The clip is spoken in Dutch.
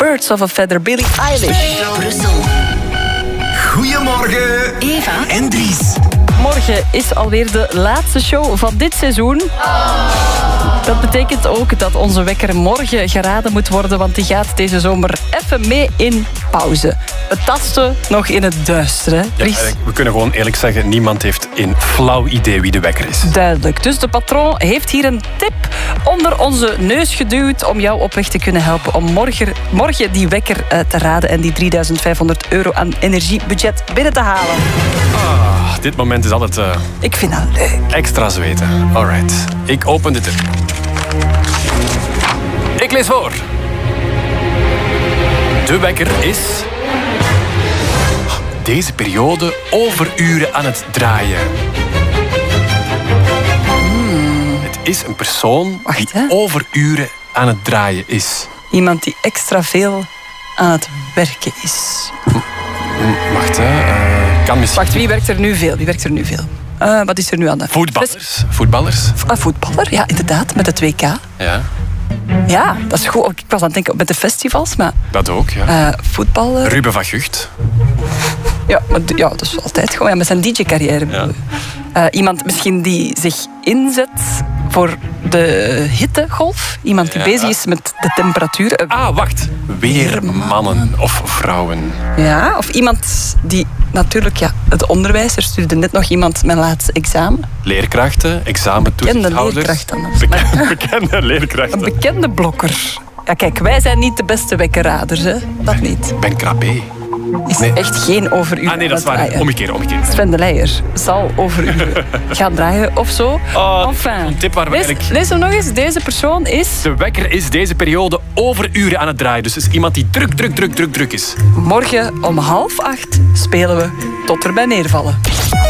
Birds of a Feather, Billie Eilish. Brussel. Goedemorgen, Eva en Dries. Morgen is alweer de laatste show van dit seizoen. Dat betekent ook dat onze wekker morgen geraden moet worden, want die gaat deze zomer even mee in pauze. We tasten nog in het duister, hè, Dries? Ja, we kunnen gewoon eerlijk zeggen, niemand heeft een flauw idee wie de wekker is. Duidelijk. Dus de patroon heeft hier een tip onder onze neus geduwd om jou op weg te kunnen helpen om morgen die wekker te raden en die €3.500 aan energiebudget binnen te halen. Dit moment is altijd Ik vind dat leuk. extra zweten. Alright, ik open de tip. Ik lees voor. De wekker is deze periode overuren aan het draaien. Het is een persoon Wacht, die hè? overuren aan het draaien is. Iemand die extra veel aan het werken is. Wacht, hè. Kan misschien... Wacht, wie werkt er nu veel? Wat is er nu aan de... Voetballers. Voetballer, ja, inderdaad, met het WK. Ja, Ja, dat is goed. Ik was aan het denken met de festivals, maar dat ook, ja. voetballer... Ruben van Gucht. Ja, dat is altijd gewoon met zijn DJ-carrière. Ja. Iemand misschien die zich inzet voor de hittegolf. Iemand die Ja. bezig is met de temperatuur. Wacht. Weermannen of vrouwen. Ja, of iemand die natuurlijk, ja, het onderwijs. Er stuurde net nog iemand mijn laatste examen. Leerkrachten, examentoezichthouders. Leerkracht dan. Bekende leerkrachten. Een bekende blokker. Ja, kijk, wij zijn niet de beste wekkerraders, hè. Dat niet. Ben Krabbe. Is Nee. echt geen overuren. Nee, dat is waar. draaien. Omgekeerd. Sven de Leijer zal overuren gaan draaien of zo. Enfin. Een tip waar we eigenlijk... Lees hem nog eens. Deze persoon is... De wekker is deze periode overuren aan het draaien. Dus het is iemand die druk is. Morgen om 7:30 spelen we tot erbij neervallen.